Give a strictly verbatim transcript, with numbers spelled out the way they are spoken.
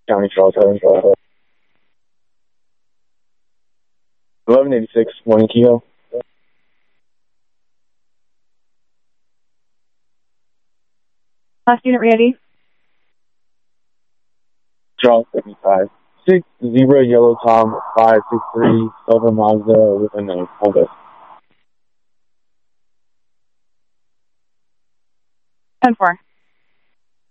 County Charles, Heaven, Charles. eleven eighty-six, morning Kilo. Last unit ready. Charles, seventy-five. six zero Yellow Tom, five six three, Silver Mazda with a name. Hold it. ten four.